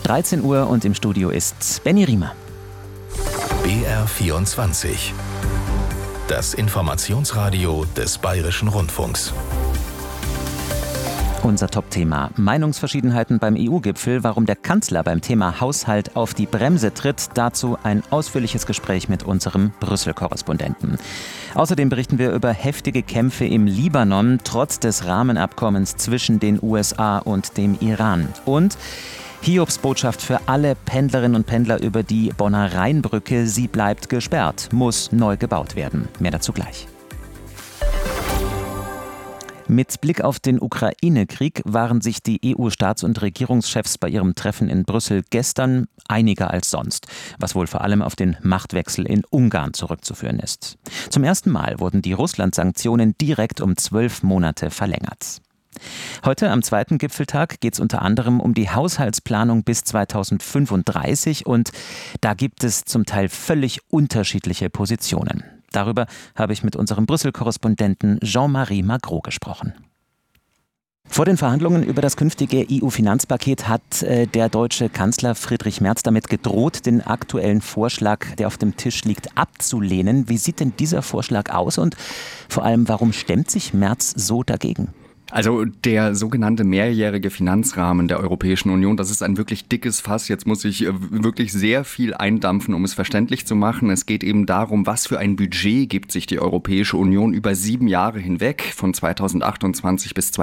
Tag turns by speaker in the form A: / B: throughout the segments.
A: 13 Uhr und im Studio ist Benny Riemer.
B: BR24. Das Informationsradio des Bayerischen Rundfunks.
A: Unser Top-Thema: Meinungsverschiedenheiten beim EU-Gipfel, warum der Kanzler beim Thema Haushalt auf die Bremse tritt. Dazu ein ausführliches Gespräch mit unserem Brüssel-Korrespondenten. Außerdem berichten wir über heftige Kämpfe im Libanon, trotz des Rahmenabkommens zwischen den USA und dem Iran. Und Hiobs Botschaft für alle Pendlerinnen und Pendler über die Bonner Rheinbrücke. Sie bleibt gesperrt, muss neu gebaut werden. Mehr dazu gleich. Mit Blick auf den Ukraine-Krieg waren sich die EU-Staats- und Regierungschefs bei ihrem Treffen in Brüssel gestern einiger als sonst, was wohl vor allem auf den Machtwechsel in Ungarn zurückzuführen ist. Zum ersten Mal wurden die Russland-Sanktionen direkt um 12 Monate verlängert. Heute am zweiten Gipfeltag geht es unter anderem um die Haushaltsplanung bis 2035 und da gibt es zum Teil völlig unterschiedliche Positionen. Darüber habe ich mit unserem Brüssel-Korrespondenten Jean-Marie Magro gesprochen. Vor den Verhandlungen über das künftige EU-Finanzpaket hat der deutsche Kanzler Friedrich Merz damit gedroht, den aktuellen Vorschlag, der auf dem Tisch liegt, abzulehnen. Wie sieht denn dieser Vorschlag aus und vor allem, warum stemmt sich Merz so dagegen?
C: Also der sogenannte mehrjährige Finanzrahmen der Europäischen Union, das ist ein wirklich dickes Fass. Jetzt muss ich wirklich sehr viel eindampfen, um es verständlich zu machen. Es geht eben darum, was für ein Budget gibt sich die Europäische Union über 7 Jahre hinweg, von 2028 bis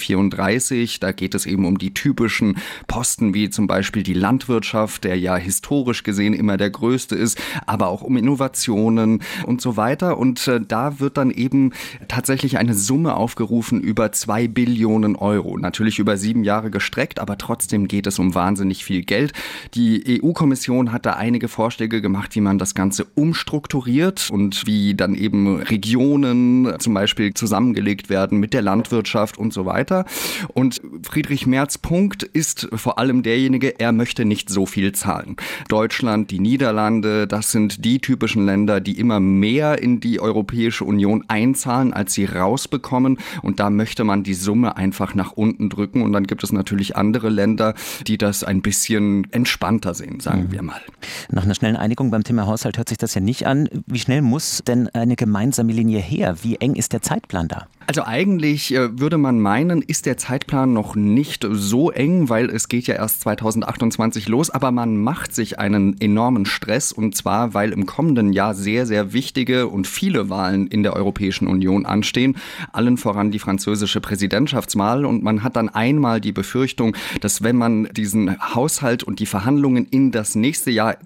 C: 2034. Da geht es eben um die typischen Posten, wie zum Beispiel die Landwirtschaft, der ja historisch gesehen immer der größte ist, aber auch um Innovationen und so weiter. Und da wird dann eben tatsächlich eine Summe aufgerufen über 2 Billionen Euro. Natürlich über 7 Jahre gestreckt, aber trotzdem geht es um wahnsinnig viel Geld. Die EU-Kommission hat da einige Vorschläge gemacht, wie man das Ganze umstrukturiert und wie dann eben Regionen zum Beispiel zusammengelegt werden mit der Landwirtschaft und so weiter. Und Friedrich Merz' Punkt ist vor allem derjenige, er möchte nicht so viel zahlen. Deutschland, die Niederlande, das sind die typischen Länder, die immer mehr in die Europäische Union einzahlen, als sie rausbekommen. Und da möchte man die Summe einfach nach unten drücken. Und dann gibt es natürlich andere Länder, die das ein bisschen entspannter sehen, sagen wir mal.
A: Nach einer schnellen Einigung beim Thema Haushalt hört sich das ja nicht an. Wie schnell muss denn eine gemeinsame Linie her? Wie eng ist der Zeitplan da?
C: Also eigentlich würde man meinen, ist der Zeitplan noch nicht so eng, weil es geht ja erst 2028 los, aber man macht sich einen enormen Stress und zwar, weil im kommenden Jahr sehr, sehr wichtige und viele Wahlen in der Europäischen Union anstehen, allen voran die französische Präsidentschaftswahl und man hat dann einmal die Befürchtung, dass wenn man diesen Haushalt und die Verhandlungen in das nächste Jahr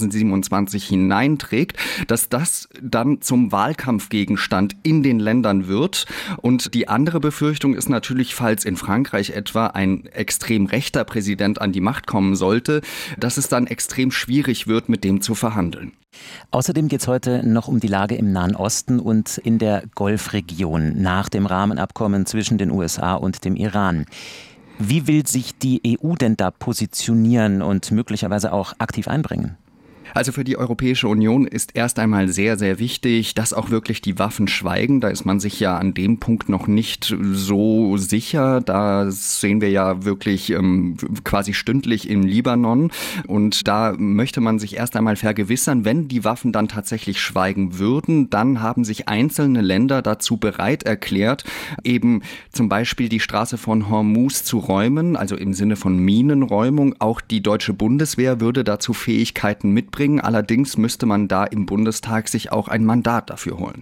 C: 2027 hineinträgt, dass das dann zum Wahlkampfgegenstand in den Ländern wird. Und die andere Befürchtung ist natürlich, falls in Frankreich etwa ein extrem rechter Präsident an die Macht kommen sollte, dass es dann extrem schwierig wird, mit dem zu verhandeln.
A: Außerdem geht es heute noch um die Lage im Nahen Osten und in der Golfregion nach dem Rahmenabkommen zwischen den USA und dem Iran. Wie will sich die EU denn da positionieren und möglicherweise auch aktiv einbringen?
C: Also für die Europäische Union ist erst einmal sehr, sehr wichtig, dass auch wirklich die Waffen schweigen. Da ist man sich ja an dem Punkt noch nicht so sicher. Da sehen wir ja wirklich quasi stündlich im Libanon. Und da möchte man sich erst einmal vergewissern, wenn die Waffen dann tatsächlich schweigen würden, dann haben sich einzelne Länder dazu bereit erklärt, eben zum Beispiel die Straße von Hormuz zu räumen, also im Sinne von Minenräumung. Auch die deutsche Bundeswehr würde dazu Fähigkeiten mitbringen. Allerdings müsste man da im Bundestag sich auch ein Mandat dafür holen.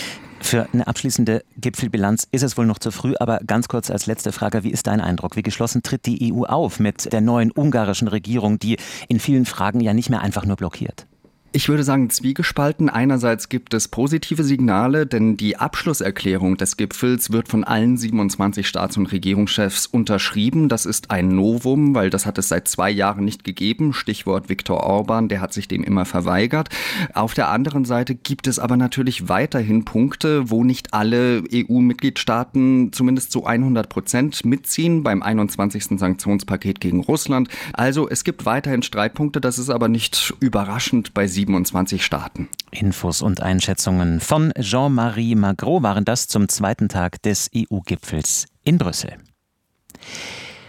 A: Für eine abschließende Gipfelbilanz ist es wohl noch zu früh, aber ganz kurz als letzte Frage, wie ist dein Eindruck? Wie geschlossen tritt die EU auf mit der neuen ungarischen Regierung, die in vielen Fragen ja nicht mehr einfach nur blockiert?
C: Ich würde sagen, zwiegespalten. Einerseits gibt es positive Signale, denn die Abschlusserklärung des Gipfels wird von allen 27 Staats- und Regierungschefs unterschrieben. Das ist ein Novum, weil das hat es seit 2 Jahren nicht gegeben. Stichwort Viktor Orban, der hat sich dem immer verweigert. Auf der anderen Seite gibt es aber natürlich weiterhin Punkte, wo nicht alle EU-Mitgliedstaaten zumindest zu 100% mitziehen beim 21. Sanktionspaket gegen Russland. Also es gibt weiterhin Streitpunkte, das ist aber nicht überraschend bei 27 Staaten.
A: Infos und Einschätzungen von Jean-Marie Magro waren das zum zweiten Tag des EU-Gipfels in Brüssel.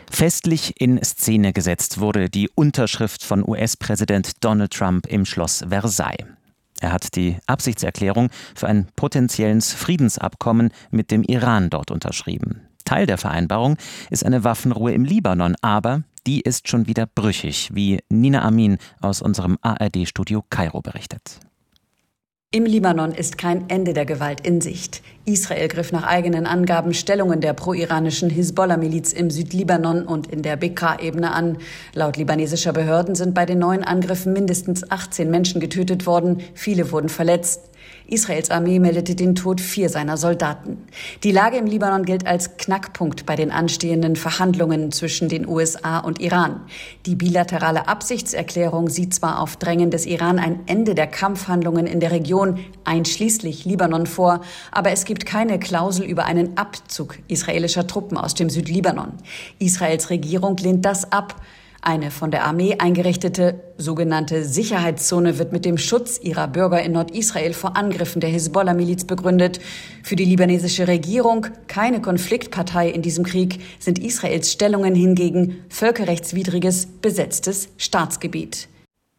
A: Festlich in Szene gesetzt wurde die Unterschrift von US-Präsident Donald Trump im Schloss Versailles. Er hat die Absichtserklärung für ein potenzielles Friedensabkommen mit dem Iran dort unterschrieben. Teil der Vereinbarung ist eine Waffenruhe im Libanon, aber die ist schon wieder brüchig, wie Nina Amin aus unserem ARD-Studio Kairo berichtet.
D: Im Libanon ist kein Ende der Gewalt in Sicht. Israel griff nach eigenen Angaben Stellungen der pro-iranischen Hisbollah-Miliz im Südlibanon und in der Bekaa-Ebene an. Laut libanesischer Behörden sind bei den neuen Angriffen mindestens 18 Menschen getötet worden, viele wurden verletzt. Israels Armee meldete den Tod 4 seiner Soldaten. Die Lage im Libanon gilt als Knackpunkt bei den anstehenden Verhandlungen zwischen den USA und Iran. Die bilaterale Absichtserklärung sieht zwar auf Drängen des Iran ein Ende der Kampfhandlungen in der Region, einschließlich Libanon, vor, aber es gibt keine Klausel über einen Abzug israelischer Truppen aus dem Südlibanon. Israels Regierung lehnt das ab. Eine von der Armee eingerichtete sogenannte Sicherheitszone wird mit dem Schutz ihrer Bürger in Nordisrael vor Angriffen der Hisbollah-Miliz begründet. Für die libanesische Regierung, keine Konfliktpartei in diesem Krieg, sind Israels Stellungen hingegen völkerrechtswidriges, besetztes Staatsgebiet.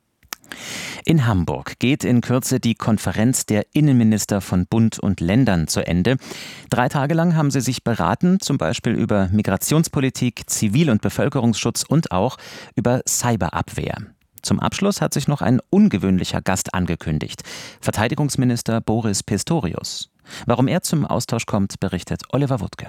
A: In Hamburg geht in Kürze die Konferenz der Innenminister von Bund und Ländern zu Ende. 3 Tage lang haben sie sich beraten, zum Beispiel über Migrationspolitik, Zivil- und Bevölkerungsschutz und auch über Cyberabwehr. Zum Abschluss hat sich noch ein ungewöhnlicher Gast angekündigt: Verteidigungsminister Boris Pistorius. Warum er zum Austausch kommt, berichtet Oliver Wuttke.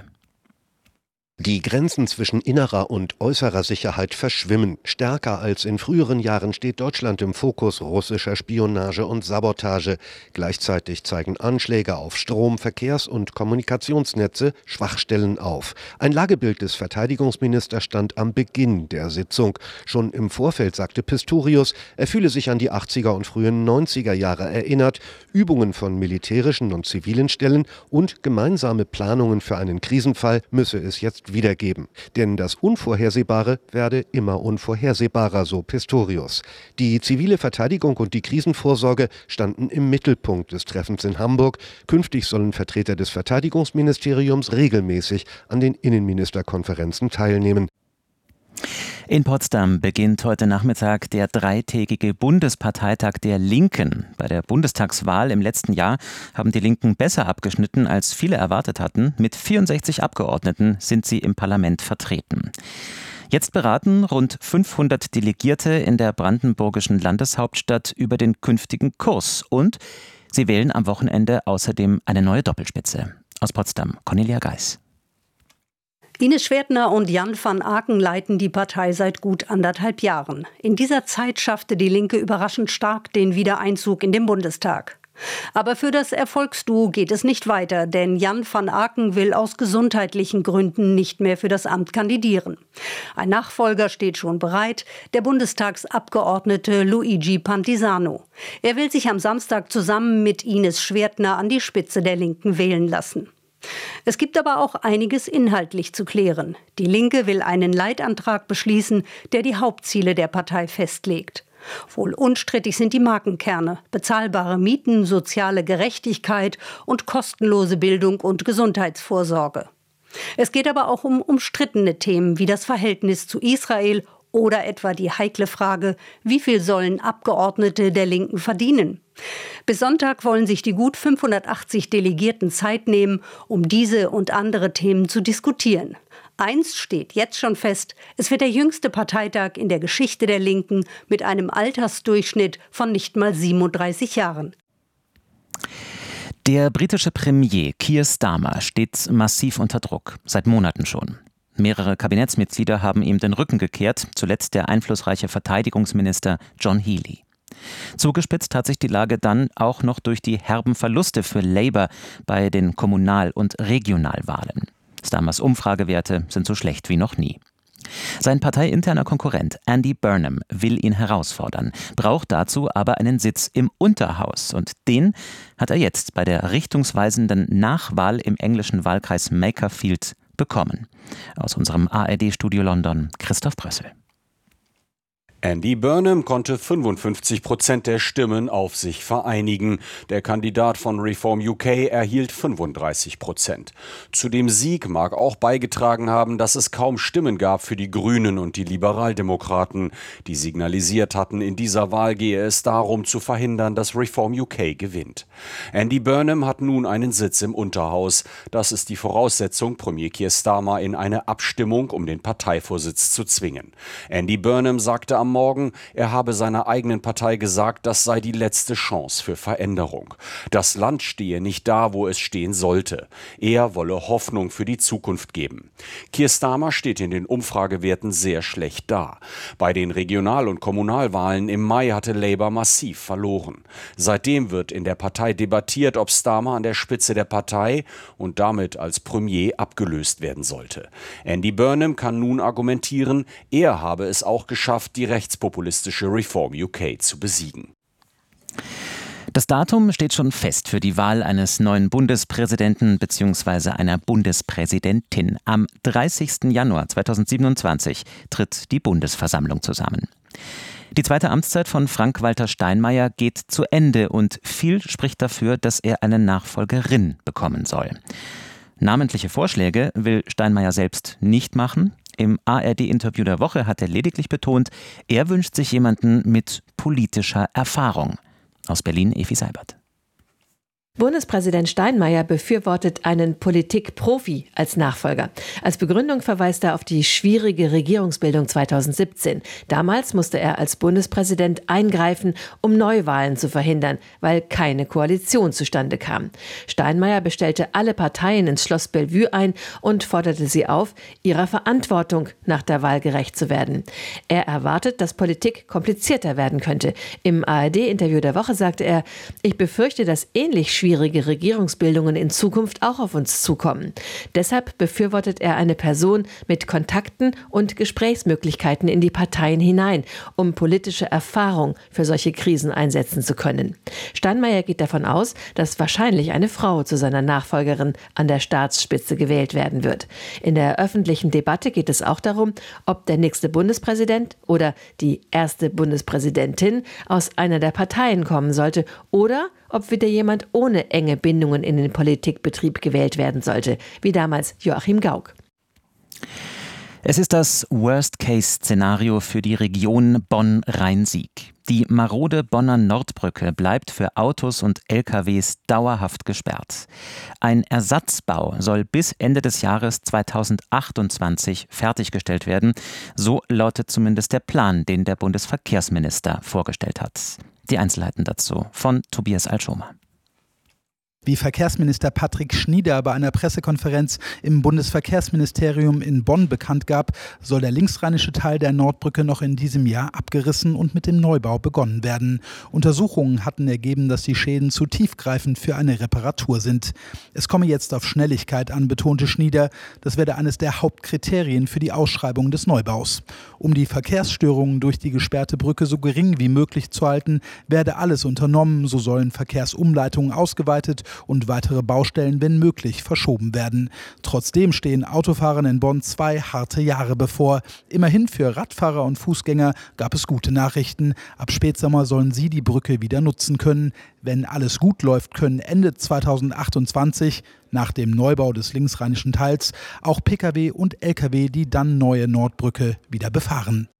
E: Die Grenzen zwischen innerer und äußerer Sicherheit verschwimmen. Stärker als in früheren Jahren steht Deutschland im Fokus russischer Spionage und Sabotage. Gleichzeitig zeigen Anschläge auf Strom-, Verkehrs- und Kommunikationsnetze Schwachstellen auf. Ein Lagebild des Verteidigungsministers stand am Beginn der Sitzung. Schon im Vorfeld sagte Pistorius, er fühle sich an die 80er und frühen 90er Jahre erinnert. Übungen von militärischen und zivilen Stellen und gemeinsame Planungen für einen Krisenfall müsse es jetzt wiedergeben. Denn das Unvorhersehbare werde immer unvorhersehbarer, so Pistorius. Die zivile Verteidigung und die Krisenvorsorge standen im Mittelpunkt des Treffens in Hamburg. Künftig sollen Vertreter des Verteidigungsministeriums regelmäßig an den Innenministerkonferenzen teilnehmen.
A: In Potsdam beginnt heute Nachmittag der 3-tägige Bundesparteitag der Linken. Bei der Bundestagswahl im letzten Jahr haben die Linken besser abgeschnitten, als viele erwartet hatten. Mit 64 Abgeordneten sind sie im Parlament vertreten. Jetzt beraten rund 500 Delegierte in der brandenburgischen Landeshauptstadt über den künftigen Kurs. Und sie wählen am Wochenende außerdem eine neue Doppelspitze. Aus Potsdam, Cornelia Geis.
F: Ines Schwertner und Jan van Aken leiten die Partei seit gut 1,5 Jahren. In dieser Zeit schaffte die Linke überraschend stark den Wiedereinzug in den Bundestag. Aber für das Erfolgsduo geht es nicht weiter, denn Jan van Aken will aus gesundheitlichen Gründen nicht mehr für das Amt kandidieren. Ein Nachfolger steht schon bereit, der Bundestagsabgeordnete Luigi Pantisano. Er will sich am Samstag zusammen mit Ines Schwertner an die Spitze der Linken wählen lassen. Es gibt aber auch einiges inhaltlich zu klären. Die Linke will einen Leitantrag beschließen, der die Hauptziele der Partei festlegt. Wohl unstrittig sind die Markenkerne: bezahlbare Mieten, soziale Gerechtigkeit und kostenlose Bildung und Gesundheitsvorsorge. Es geht aber auch um umstrittene Themen wie das Verhältnis zu Israel oder etwa die heikle Frage, wie viel sollen Abgeordnete der Linken verdienen? Bis Sonntag wollen sich die gut 580 Delegierten Zeit nehmen, um diese und andere Themen zu diskutieren. Eins steht jetzt schon fest: Es wird der jüngste Parteitag in der Geschichte der Linken mit einem Altersdurchschnitt von nicht mal 37 Jahren.
A: Der britische Premier Keir Starmer steht massiv unter Druck, seit Monaten schon. Mehrere Kabinettsmitglieder haben ihm den Rücken gekehrt, zuletzt der einflussreiche Verteidigungsminister John Healey. Zugespitzt hat sich die Lage dann auch noch durch die herben Verluste für Labour bei den Kommunal- und Regionalwahlen. Starmers Umfragewerte sind so schlecht wie noch nie. Sein parteiinterner Konkurrent Andy Burnham will ihn herausfordern, braucht dazu aber einen Sitz im Unterhaus. Und den hat er jetzt bei der richtungsweisenden Nachwahl im englischen Wahlkreis Makerfield bekommen. Aus unserem ARD-Studio London, Christoph Brössel.
G: Andy Burnham konnte 55% der Stimmen auf sich vereinigen. Der Kandidat von Reform UK erhielt 35%. Zu dem Sieg mag auch beigetragen haben, dass es kaum Stimmen gab für die Grünen und die Liberaldemokraten, die signalisiert hatten, in dieser Wahl gehe es darum zu verhindern, dass Reform UK gewinnt. Andy Burnham hat nun einen Sitz im Unterhaus. Das ist die Voraussetzung, Premier Keir Starmer in eine Abstimmung um den Parteivorsitz zu zwingen. Andy Burnham sagte am Morgen, er habe seiner eigenen Partei gesagt, das sei die letzte Chance für Veränderung. Das Land stehe nicht da, wo es stehen sollte. Er wolle Hoffnung für die Zukunft geben. Keir Starmer steht in den Umfragewerten sehr schlecht da. Bei den Regional- und Kommunalwahlen im Mai hatte Labour massiv verloren. Seitdem wird in der Partei debattiert, ob Starmer an der Spitze der Partei und damit als Premier abgelöst werden sollte. Andy Burnham kann nun argumentieren, er habe es auch geschafft, die rechtspopulistische Reform UK zu besiegen.
A: Das Datum steht schon fest für die Wahl eines neuen Bundespräsidenten bzw. einer Bundespräsidentin. Am 30. Januar 2027 tritt die Bundesversammlung zusammen. Die zweite Amtszeit von Frank-Walter Steinmeier geht zu Ende und viel spricht dafür, dass er eine Nachfolgerin bekommen soll. Namentliche Vorschläge will Steinmeier selbst nicht machen. Im ARD-Interview der Woche hat er lediglich betont, er wünscht sich jemanden mit politischer Erfahrung. Aus Berlin Evi Seibert.
H: Bundespräsident Steinmeier befürwortet einen Politikprofi als Nachfolger. Als Begründung verweist er auf die schwierige Regierungsbildung 2017. Damals musste er als Bundespräsident eingreifen, um Neuwahlen zu verhindern, weil keine Koalition zustande kam. Steinmeier bestellte alle Parteien ins Schloss Bellevue ein und forderte sie auf, ihrer Verantwortung nach der Wahl gerecht zu werden. Er erwartet, dass Politik komplizierter werden könnte. Im ARD-Interview der Woche sagte er, ich befürchte, dass ähnlich schwierige Regierungsbildungen in Zukunft auch auf uns zukommen. Deshalb befürwortet er eine Person mit Kontakten und Gesprächsmöglichkeiten in die Parteien hinein, um politische Erfahrung für solche Krisen einsetzen zu können. Steinmeier geht davon aus, dass wahrscheinlich eine Frau zu seiner Nachfolgerin an der Staatsspitze gewählt werden wird. In der öffentlichen Debatte geht es auch darum, ob der nächste Bundespräsident oder die erste Bundespräsidentin aus einer der Parteien kommen sollte oder ob wieder jemand ohne enge Bindungen in den Politikbetrieb gewählt werden sollte, wie damals Joachim Gauck.
A: Es ist das Worst-Case-Szenario für die Region Bonn-Rhein-Sieg. Die marode Bonner Nordbrücke bleibt für Autos und LKWs dauerhaft gesperrt. Ein Ersatzbau soll bis Ende des Jahres 2028 fertiggestellt werden. So lautet zumindest der Plan, den der Bundesverkehrsminister vorgestellt hat. Die Einzelheiten dazu von Tobias Altschomer.
I: Wie Verkehrsminister Patrick Schnieder bei einer Pressekonferenz im Bundesverkehrsministerium in Bonn bekannt gab, soll der linksrheinische Teil der Nordbrücke noch in diesem Jahr abgerissen und mit dem Neubau begonnen werden. Untersuchungen hatten ergeben, dass die Schäden zu tiefgreifend für eine Reparatur sind. Es komme jetzt auf Schnelligkeit an, betonte Schnieder. Das werde eines der Hauptkriterien für die Ausschreibung des Neubaus. Um die Verkehrsstörungen durch die gesperrte Brücke so gering wie möglich zu halten, werde alles unternommen. So sollen Verkehrsumleitungen ausgeweitet und weitere Baustellen, wenn möglich, verschoben werden. Trotzdem stehen Autofahrern in Bonn 2 harte Jahre bevor. Immerhin für Radfahrer und Fußgänger gab es gute Nachrichten. Ab Spätsommer sollen sie die Brücke wieder nutzen können. Wenn alles gut läuft, können Ende 2028, nach dem Neubau des linksrheinischen Teils, auch Pkw und Lkw die dann neue Nordbrücke wieder befahren.